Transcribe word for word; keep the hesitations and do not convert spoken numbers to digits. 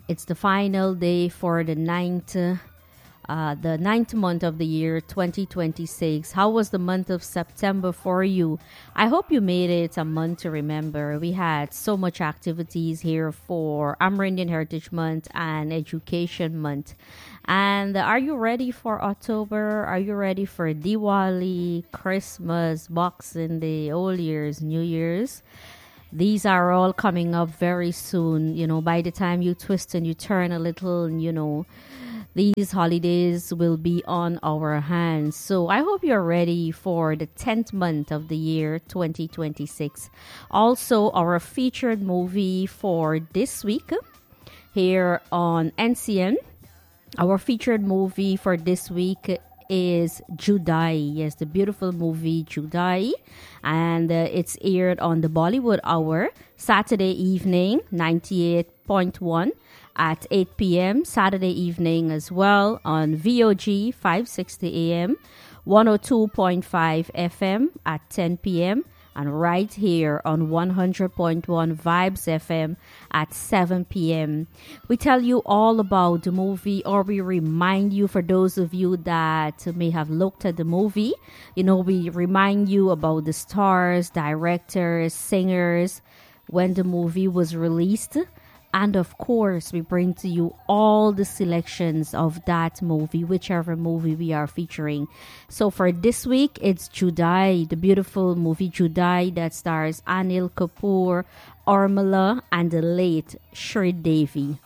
It's the final day for the ninth, uh, the ninth month of the year, twenty twenty-six. How was the month of September for you? I hope you made it a month to remember. We had so much activities here for Amerindian Heritage Month and Education Month. And are you ready for October? Are you ready for Diwali, Christmas, Boxing Day, Old Year's, New Year's? These are all coming up very soon. You know, by the time you twist and you turn a little, you know, these holidays will be on our hands. So I hope you're ready for the tenth month of the year, twenty twenty-six. Also, our featured movie for this week here on N C N. Our featured movie for this week is Judai. Yes, the beautiful movie Judai. And uh, it's aired on the Bollywood Hour Saturday evening, ninety-eight point one at eight p.m. Saturday evening as well on V O G five sixty A M, one oh two point five F M at ten p.m. and right here on one hundred point one Vibes F M at seven p.m. We tell you all about the movie, or we remind you, for those of you that may have looked at the movie, you know, we remind you about the stars, directors, singers, when the movie was released. And of course, we bring to you all the selections of that movie, whichever movie we are featuring. So for this week, it's Judai, the beautiful movie Judai that stars Anil Kapoor, Urmila, and the late Shri Devi.